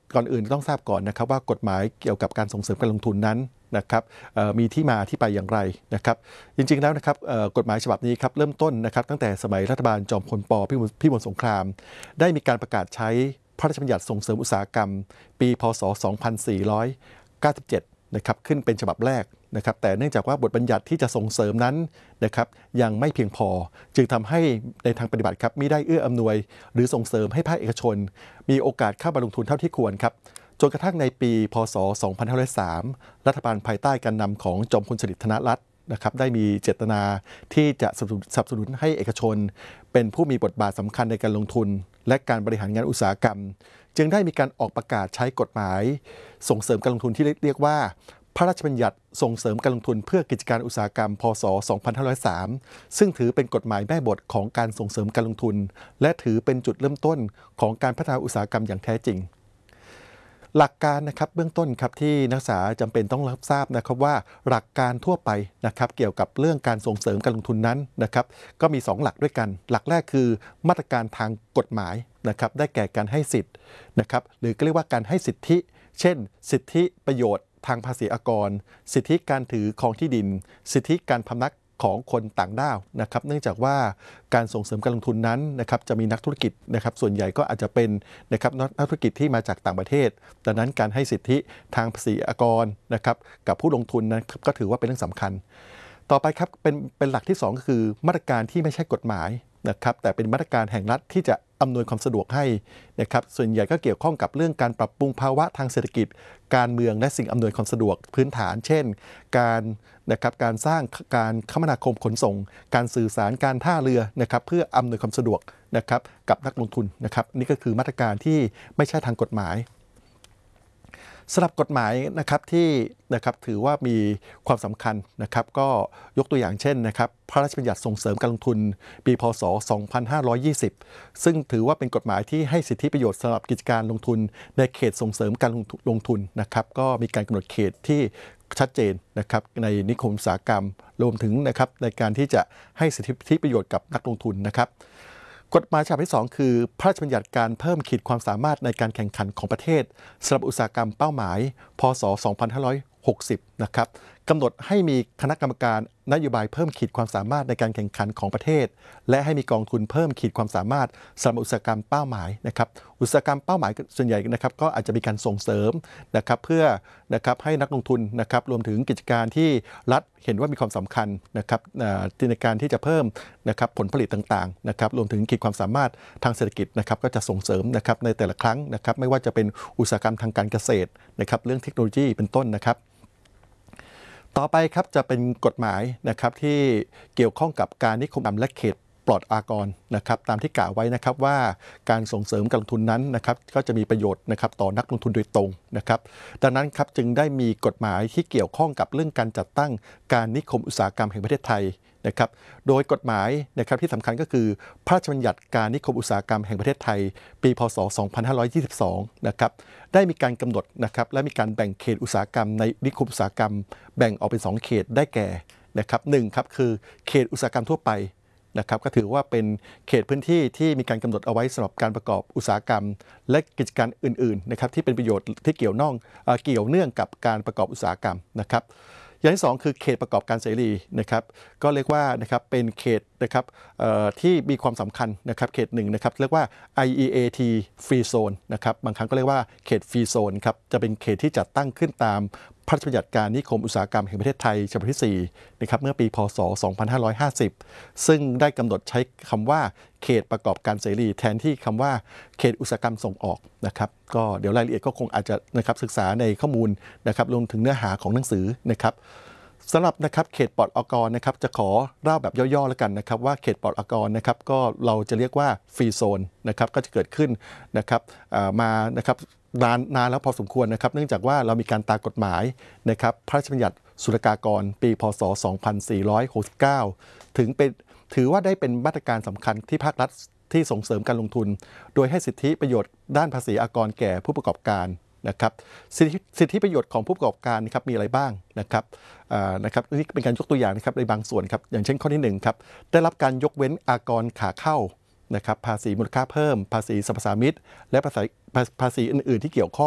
ก่อนอื่นต้องทราบก่อนนะครับว่ากฎหมายเกี่ยวกับการส่งเสริมการลงทุนนั้นนะครับมีที่มาที่ไปอย่างไรนะครับจริงๆแล้วนะครับกฎหมายฉบับนี้ครับเริ่มต้นนะครับตั้งแต่สมัยรัฐบาลจอมพลป.พิบูลสงครามได้มีการประกาศใช้พระราชบัญญัติส่งเสริมอุตสาหกรรมปีพศ2497นะครับขึ้นเป็นฉบับแรกนะครับแต่เนื่องจากว่าบทบัญญัติที่จะส่งเสริมนั้นนะครับยังไม่เพียงพอจึงทำให้ในทางปฏิบัติครับไม่ได้เอื้ออำนวยหรือส่งเสริมให้ภาคเอกชนมีโอกาสเข้ามาลงทุนเท่าที่ควรครับจนกระทั่งในปีพศ2503รัฐบาลภายใต้การนำของจอมพลสฤษดิ์ธนรัตน์นะครับได้มีเจตนาที่จะสนับสนุนให้เอกชนเป็นผู้มีบทบาทสำคัญในการลงทุนและการบริหารงานอุตสาหกรรมจึงได้มีการออกประกาศใช้กฎหมายส่งเสริมการลงทุนที่เรียกว่าพระราชบัญญัติส่งเสริมการลงทุนเพื่อกิจการอุตสาหกรรมพศ2503ซึ่งถือเป็นกฎหมายแม่บทของการส่งเสริมการลงทุนและถือเป็นจุดเริ่มต้นของการพัฒนาอุตสาหกรรมอย่างแท้จริงหลักการนะครับเบื้องต้นครับที่นักศึกษาจำเป็นต้องรับทราบนะครับว่าหลักการทั่วไปนะครับเกี่ยวกับเรื่องการส่งเสริมการลงทุนนั้นนะครับก็มี2หลักด้วยกันหลักแรกคือมาตรการทางกฎหมายนะครับได้แก่การให้สิทธิ์นะครับหรือก็เรียกว่าการให้สิทธิเช่นสิทธิประโยชน์ทางภาษีอากรสิทธิการถือครองที่ดินสิทธิการพำนักของคนต่างด้าวนะครับเนื่องจากว่าการส่งเสริมการลงทุนนั้นนะครับจะมีนักธุรกิจนะครับส่วนใหญ่ก็อาจจะเป็นนะครับนักธุรกิจที่มาจากต่างประเทศดังนั้นการให้สิทธิทางภาษีอากรนะครับกับผู้ลงทุนนั้นก็ถือว่าเป็นเรื่องสำคัญต่อไปครับเป็นหลักที่2ก็คือมาตรการที่ไม่ใช่กฎหมายนะครับแต่เป็นมาตรการแห่งรัฐที่จะอำนวยความสะดวกให้นะครับส่วนใหญ่ก็เกี่ยวข้องกับเรื่องการปรับปรุงภาวะทางเศรษฐกิจการเมืองและสิ่งอำนวยความสะดวกพื้นฐานเช่นการสร้างการคมนาคมขนส่งการสื่อสารการท่าเรือนะครับเพื่ออำนวยความสะดวกนะครับกับนักลงทุนนะครับนี่ก็คือมาตรการที่ไม่ใช่ทางกฎหมายสำหรับกฎหมายนะครับที่นะครับถือว่ามีความสำคัญนะครับก็ยกตัวอย่างเช่นนะครับพระราชบัญญัติส่งเสริมการลงทุนปีพศ2520ซึ่งถือว่าเป็นกฎหมายที่ให้สิทธิประโยชน์สำหรับกิจการลงทุนในเขตส่งเสริมการลงทุนนะครับก็มีการกำหนดเขตที่ชัดเจนนะครับในนิคมอุตสาหกรรมรวมถึงนะครับในการที่จะให้สิทธิประโยชน์กับนักลงทุนนะครับกฎหมายฉบับที่2คือพระราชบัญญัติการเพิ่มขีดความสามารถในการแข่งขันของประเทศสำหรับอุตสาหกรรมเป้าหมายพศ2560นะครับกำหนดให้มีคณะกรรมการนโยบายเพิ่มขีดความสามารถในการแข่งขันของประเทศและให้มีกองทุนเพิ่มขีดความสามารถสำหรับอุตสาหกรรมเป้าหมายนะครับอุตสาหกรรมเป้าหมายส่วนใหญ่นะครับก็อาจจะมีการส่งเสริมนะครับเพื่อนะครับให้นักลงทุนนะครับรวมถึงกิจการที่รัฐเห็นว่ามีความสำคัญนะครับในการที่จะเพิ่มนะครับผลผลิตต่างๆนะครับรวมถึงขีดความสามารถทางเศรษฐกิจนะครับก็จะส่งเสริมนะครับในแต่ละครั้งนะครับไม่ว่าจะเป็นอุตสาหกรรมทางการเกษตรนะครับเรื่องเทคโนโลยีเป็นต้นนะครับต่อไปครับจะเป็นกฎหมายนะครับที่เกี่ยวข้องกับการนิคมอุตสาหกรรมและเขตปลอดอากรนะครับตามที่กล่าวไว้นะครับว่าการส่งเสริมการลงทุนนั้นนะครับก็จะมีประโยชน์นะครับต่อนักลงทุนโดยตรงนะครับดังนั้นครับจึงได้มีกฎหมายที่เกี่ยวข้องกับเรื่องการจัดตั้งการนิคมอุตสาหกรรมแห่งประเทศไทยนะครับโดยกฎหมายนะครับที่สำคัญก็คือพระราชบัญญัติการนิคมอุตสาหกรรมแห่งประเทศไทยปีพศ2522นะครับได้มีการกำหนดนะครับและมีการแบ่งเขตอุตสาหกรรมในนิคมอุตสาหกรรมแบ่งออกเป็น2เขตได้แก่นะครับ1ครับคือเขตอุตสาหกรรมทั่วไปนะครับก็ถือว่าเป็นเขตพื้นที่ที่มีการกำหนดเอาไว้สำหรับการประกอบอุตสาหกรรมและกิจการอื่นๆนะครับที่เป็นประโยชน์ที่เกี่ยวเนื่องกับการประกอบอุตสาหกรรมนะครับอย่างที่2คือเขตประกอบการเสรีนะครับก็เรียกว่านะครับเป็นเขตนะครับที่มีความสำคัญนะครับเขต1นะครับเรียกว่า IEAT Free Zone นะครับบางครั้งก็เรียกว่าเขต Free Zone ครับจะเป็นเขตที่จัดตั้งขึ้นตามพระราชบัญญัติการนิคมอุตสาหกรรมแห่งประเทศไทยฉบับที่4นะครับเมื่อปีพศ2550ซึ่งได้กำหนดใช้คำว่าเขตประกอบการเสรีแทนที่คำว่าเขตอุตสาหกรรมส่งออกนะครับก็เดี๋ยวรายละเอียดก็คงอาจจะนะครับศึกษาในข้อมูลนะครับรวมถึงเนื้อหาของหนังสือนะครับสำหรับนะครับเขตปลอดอากรนะครับจะขอเล่าแบบย่อๆแล้วกันนะครับว่าเขตปลอดอากรนะครับก็เราจะเรียกว่าฟรีโซนนะครับก็จะเกิดขึ้นนะครับมานะครับนานแล้วพอสมควรนะครับเนื่องจากว่าเรามีการตามกฎหมายนะครับพระราชบัญญัติศุลกากรปีพศ2469ถือว่าได้เป็นมาตรการสำคัญที่ภาครัฐที่ส่งเสริมการลงทุนโดยให้สิทธิประโยชน์ด้านภาษีอากรแก่ผู้ประกอบการนะครับสิทธิประโยชน์ของผู้ประกอบการนะครับมีอะไรบ้างนะครับนี่เป็นการยกตัวอย่างนะครับในบางส่วนครับอย่างเช่นข้อที่1ครับได้รับการยกเว้นอากรขาเข้านะครับภาษีมูลค่าเพิ่มภาษีสรรพสามิตและภาษีอื่นๆที่เกี่ยวข้อง